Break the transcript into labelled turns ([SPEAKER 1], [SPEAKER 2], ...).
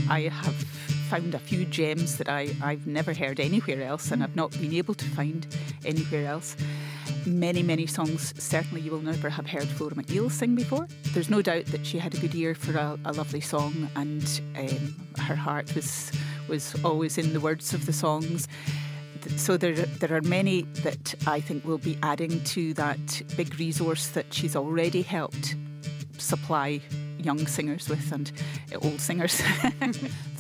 [SPEAKER 1] I have found a few gems that I've never heard anywhere else, and I've not been able to find anywhere else. Many, many songs certainly you will never have heard Flora McNeil sing before. There's no doubt that she had a good ear for a lovely song, and her heart was always in the words of the songs. So there are many that I think will be adding to that big resource that she's already helped supply young singers with and old singers.